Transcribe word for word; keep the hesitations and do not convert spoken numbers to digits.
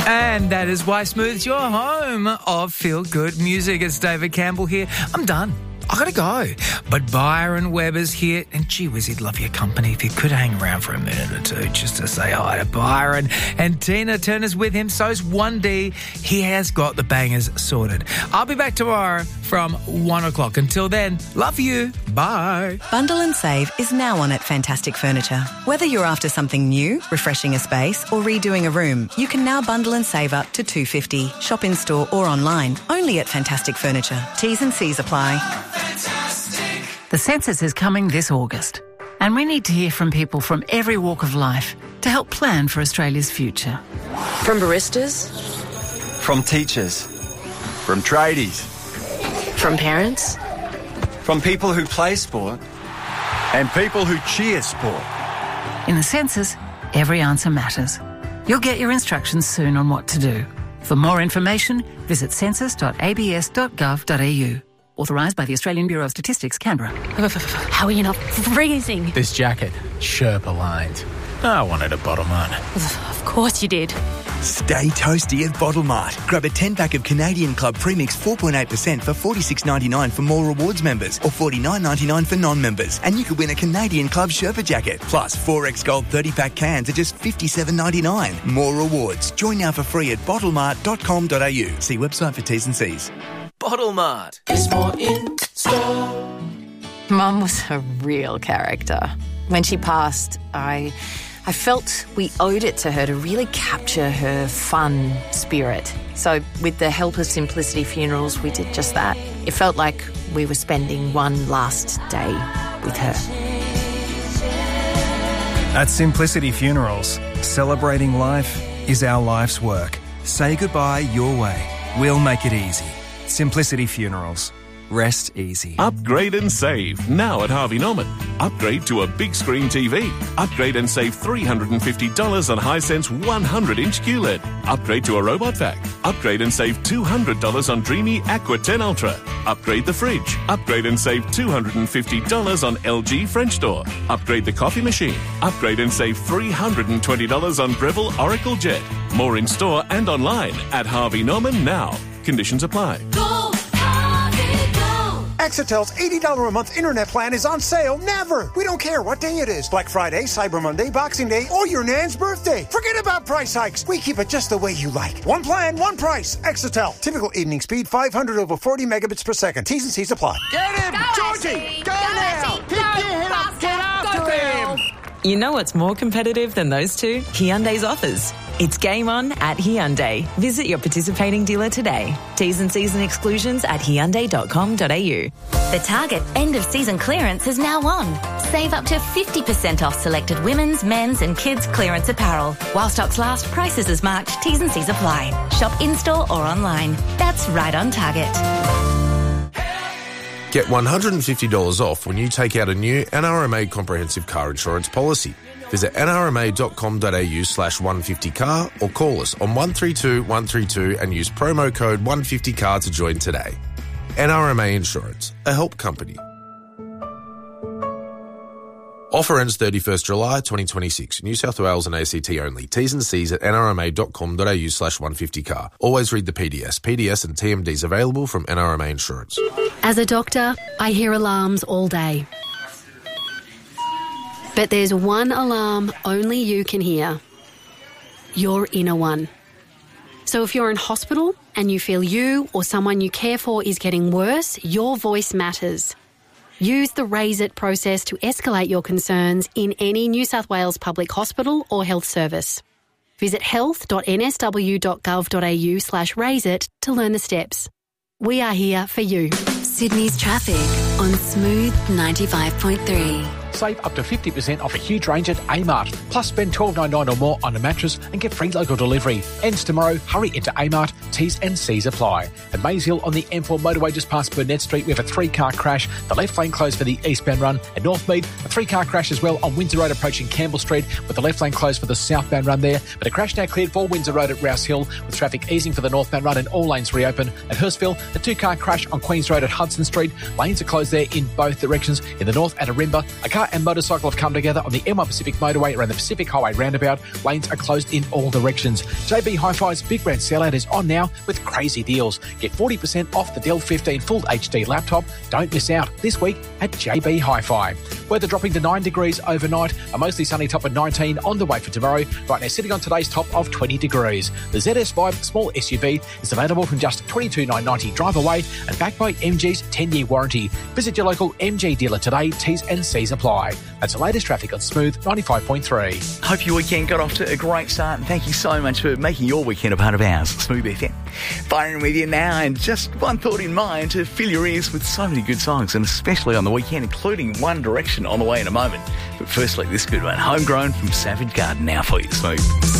And that is why Smooth's your home of feel-good music. It's David Campbell here. I'm done. I gotta go. But Byron Webber's here, and gee whiz, he'd love your company if you could hang around for a minute or two just to say hi to Byron. And Tina Turner's with him, so's one D. He has got the bangers sorted. I'll be back tomorrow from one o'clock. Until then, love you. Bye. Bundle and Save is now on at Fantastic Furniture. Whether you're after something new, refreshing a space, or redoing a room, you can now bundle and save up to two hundred fifty dollars. Shop in store or online, only at Fantastic Furniture. T's and C's apply. The census is coming this August, and we need to hear from people from every walk of life to help plan for Australia's future. From baristas, from teachers, from tradies, from parents, from people who play sport, and people who cheer sport. In the census, every answer matters. You'll get your instructions soon on what to do. For more information, visit census dot a b s dot gov dot a u. Authorised by the Australian Bureau of Statistics, Canberra. How are you not freezing? This jacket, Sherpa lined. I wanted a Bottle Mart. Of course you did. Stay toasty at Bottle Mart. Grab a ten-pack of Canadian Club Premix four point eight percent for forty-six ninety-nine for More Rewards members or forty-nine ninety-nine for non-members. And you could win a Canadian Club Sherpa jacket. Plus, four X Gold thirty-pack cans at just fifty-seven ninety-nine. More rewards. Join now for free at bottle mart dot com dot a u. See website for T's and C's. Bottle Mart. It's more in store. Mum was a real character. When she passed, I I felt we owed it to her to really capture her fun spirit. So with the help of Simplicity Funerals, we did just that. It felt like we were spending one last day with her. At Simplicity Funerals, celebrating life is our life's work. Say goodbye your way. We'll make it easy. Simplicity Funerals. Rest easy. Upgrade and save now at Harvey Norman. Upgrade to a big screen T V. Upgrade and save three hundred fifty dollars on Hisense one hundred inch Q L E D. Upgrade to a robot vac. Upgrade and save two hundred dollars on Dreamy Aqua ten Ultra. Upgrade the fridge. Upgrade and save two hundred fifty dollars on L G French door. Upgrade the coffee machine. Upgrade and save three hundred twenty dollars on Breville Oracle Jet. More in store and online at Harvey Norman now. Conditions apply. Go, Harvey, go. Exetel's eighty dollars a month internet plan is on sale never. We don't care what day it is. Black Friday, Cyber Monday, Boxing Day, or your Nan's birthday. Forget about price hikes. We keep it just the way you like. One plan, one price. Exetel. Typical evening speed, five hundred over forty megabits per second. T's and C's apply. Get him, go Georgie! Go, go now! Keep your head up, get after him! You know what's more competitive than those two? Hyundai's offers. It's game on at Hyundai. Visit your participating dealer today. T's and C's and exclusions at hyundai dot com dot a u. The Target end-of-season clearance is now on. Save up to fifty percent off selected women's, men's and kids' clearance apparel. While stocks last, prices as marked. T's and C's apply. Shop in-store or online. That's right on Target. Get one hundred fifty dollars off when you take out a new N R M A comprehensive car insurance policy. Visit n r m a dot com dot a u slash one fifty car or call us on one three two one three two and use promo code one fifty car to join today. N R M A Insurance, a help company. Offer ends thirty-first July twenty twenty-six. New South Wales and A C T only. T's and C's at n r m a dot com dot a u slash one fifty car. Always read the P D S. P D S and T M Ds available from N R M A Insurance. As a doctor, I hear alarms all day. But there's one alarm only you can hear. Your inner one. So if you're in hospital and you feel you or someone you care for is getting worse, your voice matters. Use the Raise It process to escalate your concerns in any New South Wales public hospital or health service. Visit health dot n s w dot gov dot a u slash raise it to learn the steps. We are here for you. Sydney's traffic on Smooth ninety-five point three. Save up to fifty percent off a huge range at A-Mart. Plus spend twelve dollars ninety-nine or more on a mattress and get free local delivery. Ends tomorrow. Hurry into A-Mart. T's and C's apply. At Maze Hill on the M four motorway just past Burnett Street, we have a three-car crash. The left lane closed for the eastbound run. At Northmead, a three-car crash as well on Windsor Road approaching Campbell Street with the left lane closed for the southbound run there. But a crash now cleared for Windsor Road at Rouse Hill with traffic easing for the northbound run and all lanes reopen. At Hurstville, a two-car crash on Queens Road at Hudson Street. Lanes are closed there in both directions. In the north at Arimba, a car car and motorcycle have come together on the M one Pacific motorway around the Pacific Highway roundabout. Lanes are closed in all directions. J B Hi-Fi's Big Brand Sellout is on now with crazy deals. Get forty percent off the Dell fifteen Full H D laptop. Don't miss out this week at J B Hi-Fi. Weather dropping to nine degrees overnight. A mostly sunny top of nineteen on the way for tomorrow. Right now sitting on today's top of twenty degrees. The Z S five small S U V is available from just twenty-two thousand nine hundred ninety drive away and backed by M G's ten-year warranty. Visit your local M G dealer today. T's and C's apply. That's the latest traffic on Smooth ninety-five point three. Hope your weekend got off to a great start, and thank you so much for making your weekend a part of ours. Smooth F M. Firing with you now, and just one thought in mind to fill your ears with so many good songs, and especially on the weekend, including One Direction on the way in a moment. But firstly, this good one, Homegrown from Savage Garden, now for you, Smooth.